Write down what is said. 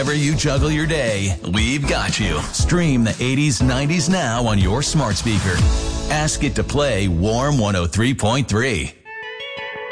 However you juggle your day, we've got you. Stream the 80s, 90s now on your smart speaker. Ask it to play Warm 103.3.